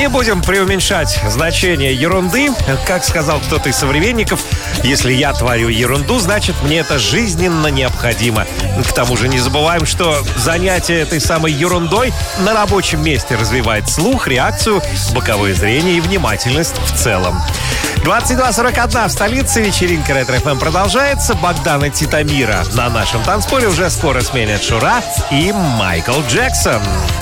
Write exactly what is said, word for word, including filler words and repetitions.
Не будем преуменьшать значение ерунды. Как сказал кто-то из современников, если я творю ерунду, значит, мне это жизненно необходимо. К тому же не забываем, что занятие этой самой ерундой на рабочем месте развивает слух, реакцию, боковое зрение и внимательность в целом. двадцать два сорок один в столице. Вечеринка Ретро-эф эм продолжается. Богдан и Титамира на нашем танцполе уже скоро сменят Шура и Майкл Джексон.